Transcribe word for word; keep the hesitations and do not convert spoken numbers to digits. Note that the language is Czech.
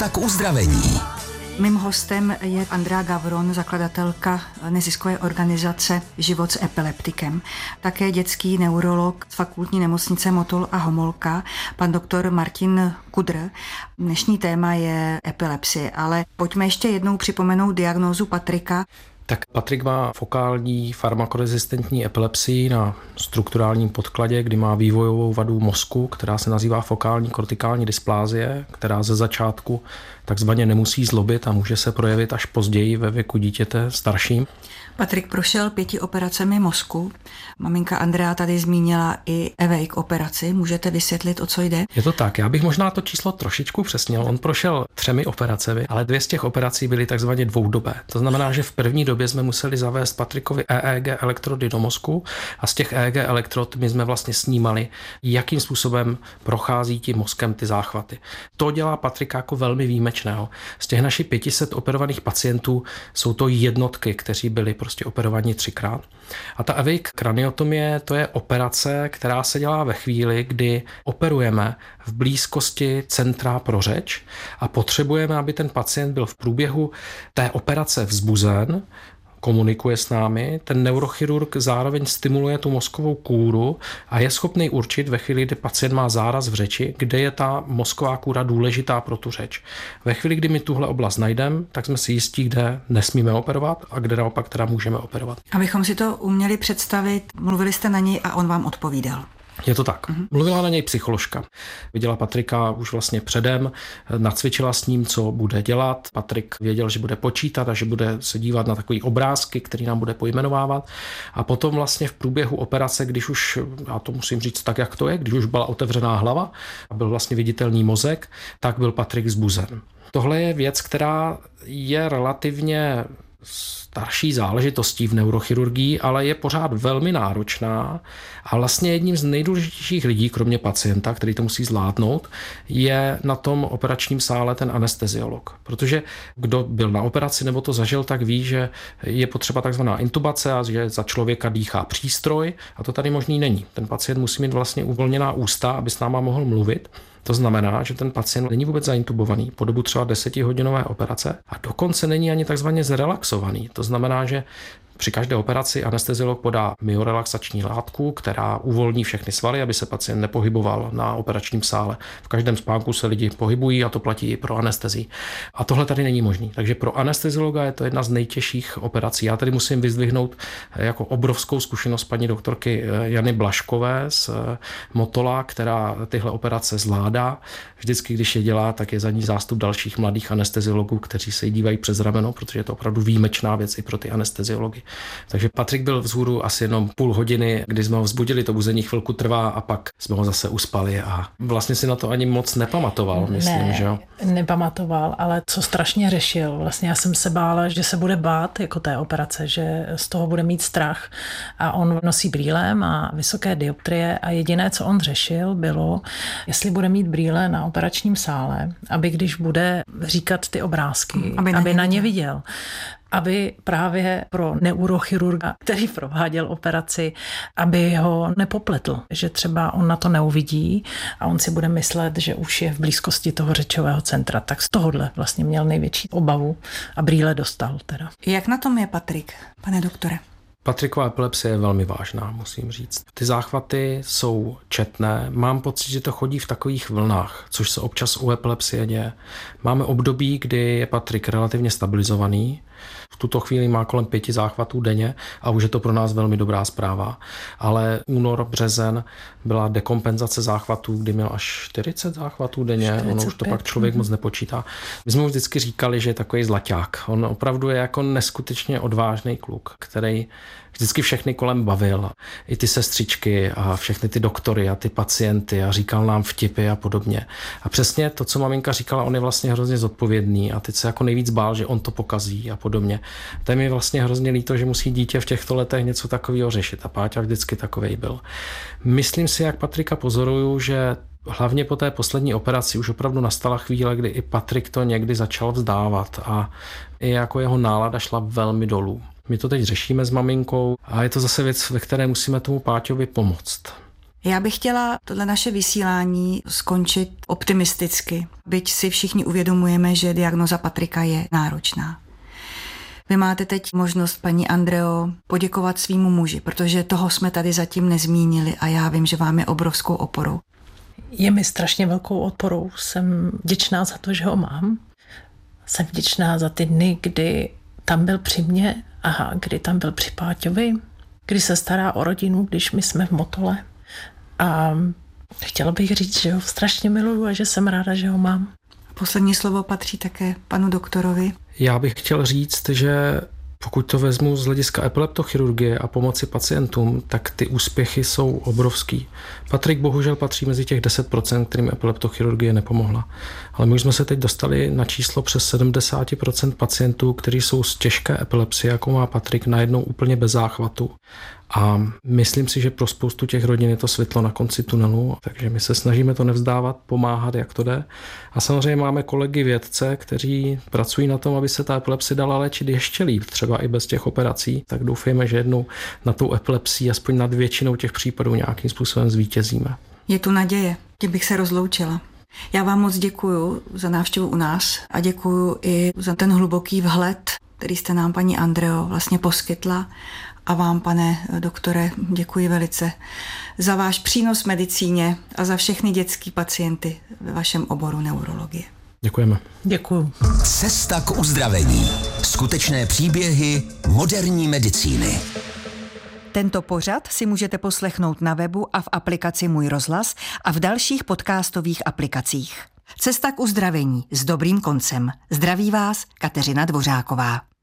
Tak uzdravení. Mým hostem je Andrea Gavron, zakladatelka neziskové organizace Život s epileptikem. Také dětský neurolog z fakultní nemocnice Motol a Homolka, pan doktor Martin Kudr. Dnešní téma je epilepsie, ale pojďme ještě jednou připomenout diagnózu Patrika. Tak Patrik má fokální farmakorezistentní epilepsii na strukturálním podkladě, kdy má vývojovou vadu mozku, která se nazývá fokální kortikální dysplázie, která ze začátku takzvaně nemusí zlobit a může se projevit až později ve věku dítěte starším. Patrik prošel pěti operacemi mozku. Maminka Andrea tady zmínila i Awake operaci. Můžete vysvětlit, o co jde? Je to tak. Já bych možná to číslo trošičku přesnil. On prošel třemi operacemi, ale dvě z těch operací byly takzvaně dvoudobé. To znamená, že v první době jsme museli zavést Patrikovi E E G elektrody do mozku a z těch E E G elektrod my jsme vlastně snímali, jakým způsobem prochází tím mozkem ty záchvaty. To dělá Patrika jako velmi výjimečného. Z těch našich pěti set operovaných pacientů jsou to jednotky, kteří byli prostě operovaní třikrát. A ta Awake kraniotomie, to je operace, která se dělá ve chvíli, kdy operujeme v blízkosti centra pro řeč a potřebujeme, aby ten pacient byl v průběhu té operace vzbuzen, komunikuje s námi, ten neurochirurg zároveň stimuluje tu mozkovou kůru a je schopný určit ve chvíli, kdy pacient má záraz v řeči, kde je ta mozková kůra důležitá pro tu řeč. Ve chvíli, kdy my tuhle oblast najdeme, tak jsme si jistí, kde nesmíme operovat a kde naopak teda můžeme operovat. Abychom si to uměli představit, mluvili jste na něj a on vám odpovídal. Je to tak. Mm-hmm. Mluvila na něj psycholožka. Viděla Patrika už vlastně předem, nacvičila s ním, co bude dělat. Patrik věděl, že bude počítat a že bude se dívat na takové obrázky, který nám bude pojmenovávat. A potom vlastně v průběhu operace, když už, já to musím říct tak, jak to je, když už byla otevřená hlava a byl vlastně viditelný mozek, tak byl Patrik vzbuzen. Tohle je věc, která je relativně starší záležitostí v neurochirurgii, ale je pořád velmi náročná a vlastně jedním z nejdůležitějších lidí, kromě pacienta, který to musí zvládnout, je na tom operačním sále ten anesteziolog. Protože kdo byl na operaci nebo to zažil, tak ví, že je potřeba takzvaná intubace a že za člověka dýchá přístroj a to tady možný není. Ten pacient musí mít vlastně uvolněná ústa, aby s náma mohl mluvit. To znamená, že ten pacient není vůbec zaintubovaný po dobu třeba desetihodinové operace a dokonce není ani takzvaně zrelaxovaný. To znamená, že při každé operaci anesteziolog podá myorelaxační látku, která uvolní všechny svaly, aby se pacient nepohyboval na operačním sále. V každém spánku se lidi pohybují a to platí i pro anestezii. A tohle tady není možný. Takže pro anesteziologa je to jedna z nejtěžších operací. Já tady musím vyzdvihnout jako obrovskou zkušenost paní doktorky Jany Blaškové z Motola, která tyhle operace zvládá. Vždycky, když je dělá, tak je za ní zástup dalších mladých anesteziologů, kteří se jí dívají přes rameno, protože je to opravdu výjimečná věc i pro ty anesteziology. Takže Patrik byl vzhůru asi jenom půl hodiny, kdy jsme ho vzbudili, to buzení chvilku trvá a pak jsme ho zase uspali a vlastně si na to ani moc nepamatoval, myslím, ne, že jo? nepamatoval, ale co strašně řešil. Vlastně já jsem se bála, že se bude bát jako té operace, že z toho bude mít strach a on nosí brýle, má vysoké dioptrie a jediné, co on řešil, bylo, jestli bude mít brýle na operačním sále, aby když bude říkat ty obrázky, aby na, aby ně, na ně viděl. Aby právě pro neurochirurga, který prováděl operaci, aby ho nepopletl, že třeba on na to neuvidí a on si bude myslet, že už je v blízkosti toho řečového centra. Tak z tohohle vlastně měl největší obavu a brýle dostal teda. Jak na tom je Patrik, pane doktore? Patrikova epilepsie je velmi vážná, musím říct. Ty záchvaty jsou četné. Mám pocit, že to chodí v takových vlnách, což se občas u epilepsie děje. Máme období, kdy je Patrik relativně stabilizovaný. V tuto chvíli má kolem pěti záchvatů denně a už je to pro nás velmi dobrá zpráva. Ale únor, březen byla dekompenzace záchvatů, kdy měl až čtyřicet záchvatů denně. čtyřicet pět. Ono už to pak člověk moc nepočítá. My jsme už vždycky říkali, že je takový zlaťák. On opravdu je jako neskutečně odvážný kluk, který vždycky všechny kolem bavil. I ty sestřičky a všechny ty doktory a ty pacienty a říkal nám vtipy a podobně. A přesně to, co maminka říkala, on je vlastně hrozně zodpovědný a teď se jako nejvíc bál, že on to pokazí a podobně. To je mi vlastně hrozně líto, že musí dítě v těchto letech něco takového řešit a Páťa vždycky takovej byl. Myslím si, jak Patrika pozoruju, že hlavně po té poslední operaci už opravdu nastala chvíle, kdy i Patrik to někdy začal vzdávat a i jako jeho nálada šla velmi dolů. My to teď řešíme s maminkou a je to zase věc, ve které musíme tomu Páťovi pomoct. Já bych chtěla tohle naše vysílání skončit optimisticky, byť si všichni uvědomujeme, že diagnoza Patrika je náročná. Vy máte teď možnost, paní Andreo, poděkovat svýmu muži, protože toho jsme tady zatím nezmínili a já vím, že vám je obrovskou oporou. Je mi strašně velkou odporou. Jsem vděčná za to, že ho mám. Jsem vděčná za ty dny, kdy tam byl při mně a kdy tam byl při Páťovi, kdy se stará o rodinu, když my jsme v Motole. A chtěla bych říct, že ho strašně miluju a že jsem ráda, že ho mám. Poslední slovo patří také panu doktorovi. Já bych chtěl říct, že pokud to vezmu z hlediska epileptochirurgie a pomoci pacientům, tak ty úspěchy jsou obrovský. Patrik bohužel patří mezi těch deset procent, kterým epileptochirurgie nepomohla. Ale my už jsme se teď dostali na číslo přes sedmdesát procent pacientů, kteří jsou z těžké epilepsie, jako má Patrik, najednou úplně bez záchvatu. A myslím si, že pro spoustu těch rodin je to světlo na konci tunelu, takže my se snažíme to nevzdávat, pomáhat, jak to jde. A samozřejmě máme kolegy vědce, kteří pracují na tom, aby se ta epilepsie dala léčit ještě líp, třeba i bez těch operací. Tak doufejme, že jednou na tou epilepsii, aspoň nad většinou těch případů, nějakým způsobem zvítězíme. Je tu naděje, tím bych se rozloučila. Já vám moc děkuju za návštěvu u nás a děkuju i za ten hluboký vhled, který jste nám, paní Andreo, vlastně poskytla. A vám, pane doktore, děkuji velice za váš přínos medicíně a za všechny dětský pacienty ve vašem oboru neurologie. Děkujeme. Děkuju. Cesta k uzdravení. Skutečné příběhy moderní medicíny. Tento pořad si můžete poslechnout na webu a v aplikaci Můj rozhlas a v dalších podcastových aplikacích. Cesta k uzdravení s dobrým koncem. Zdraví vás Kateřina Dvořáková.